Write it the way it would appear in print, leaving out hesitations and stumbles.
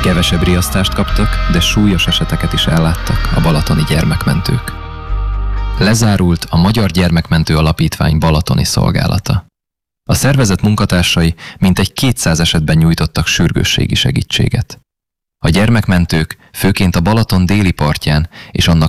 Kevesebb riasztást kaptak, de súlyos eseteket is elláttak a balatoni gyermekmentők. Lezárult a Magyar Gyermekmentő Alapítvány balatoni szolgálata. A szervezet munkatársai mintegy 200 esetben nyújtottak sürgősségi segítséget. A gyermekmentők főként a Balaton déli partján és annak